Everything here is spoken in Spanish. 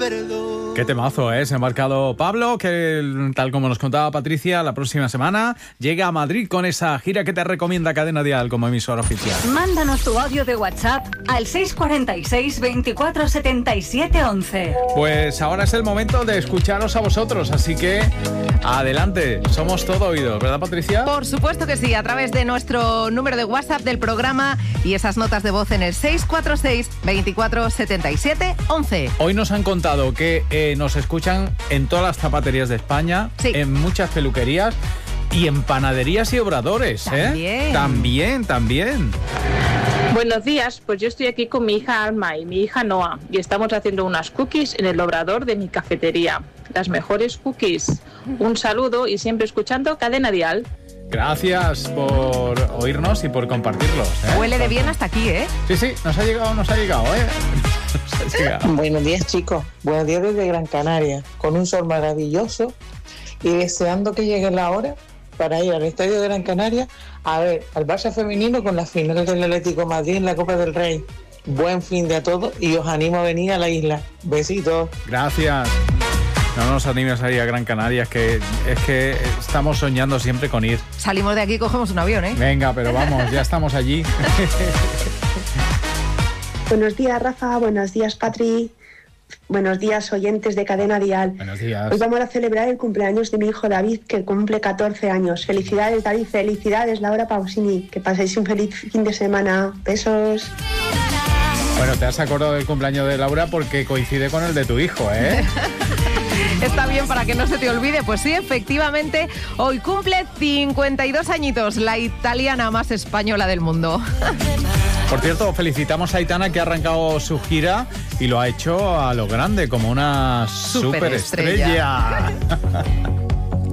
recuerdo. Qué temazo, ¿eh? Se ha embarcado Pablo, que tal como nos contaba Patricia, la próxima semana llega a Madrid con esa gira que te recomienda Cadena Dial como emisora oficial. Mándanos tu audio de WhatsApp al 646 24 77 11. Pues ahora es el momento de escucharos a vosotros, así que adelante, somos todo oídos, ¿verdad, Patricia? Por supuesto que sí, a través de nuestro número de WhatsApp del programa y esas notas de voz en el 646 24 77 11. Hoy nos han contado que nos escuchan en todas las zapaterías de España, sí, en muchas peluquerías y en panaderías y obradores. También. Buenos días, pues yo estoy aquí con mi hija Alma y mi hija Noa y estamos haciendo unas cookies en el obrador de mi cafetería. Las mejores cookies. Un saludo y siempre escuchando Cadena Dial. Gracias por oírnos y por compartirlos, ¿eh? Huele de bien hasta aquí, ¿eh? Sí, nos ha llegado, ¿eh? Nos ha llegado. Buenos días, chicos. Buenos días desde Gran Canaria, con un sol maravilloso y deseando que llegue la hora para ir al estadio de Gran Canaria a ver al Barça femenino con la final del Atlético de Madrid en la Copa del Rey. Buen fin de a todos y os animo a venir a la isla. Besitos. Gracias. No nos animes a ir a Gran Canaria, es que estamos soñando siempre con ir. Salimos de aquí y cogemos un avión, ¿eh? Venga, pero vamos, ya estamos allí. Buenos días, Rafa. Buenos días, Patri. Buenos días, oyentes de Cadena Dial. Buenos días. Hoy vamos a celebrar el cumpleaños de mi hijo David, que cumple 14 años. Felicidades, David. Felicidades, Laura Pausini. Que paséis un feliz fin de semana. Besos. Bueno, te has acordado del cumpleaños de Laura porque coincide con el de tu hijo, ¿eh? Está bien para que no se te olvide. Pues sí, efectivamente, hoy cumple 52 añitos, la italiana más española del mundo. Por cierto, felicitamos a Aitana, que ha arrancado su gira y lo ha hecho a lo grande, como una superestrella.